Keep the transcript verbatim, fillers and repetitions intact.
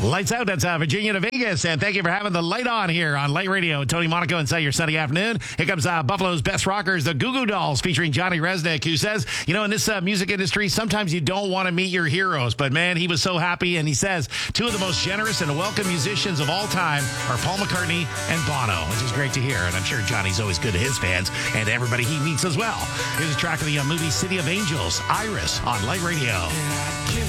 Lights out. That's uh, Virginia to Vegas. And thank you for having the light on here on Light Radio. Tony Monaco inside your Sunday afternoon. Here comes uh, Buffalo's best rockers, the Goo Goo Dolls, featuring Johnny Resnick, who says, you know, in this uh, music industry, sometimes you don't want to meet your heroes. But, man, he was so happy. And he says, two of the most generous and welcome musicians of all time are Paul McCartney and Bono, which is great to hear. And I'm sure Johnny's always good to his fans and everybody he meets as well. Here's a track of the uh, movie City of Angels, Iris, on Light Radio.